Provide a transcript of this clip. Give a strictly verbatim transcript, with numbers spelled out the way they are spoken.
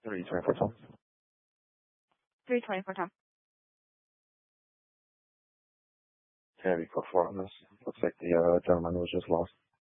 three twenty-four, Tom. three twenty-four, Tom. Heavy foot four on this. Looks like the uh, gentleman was just lost.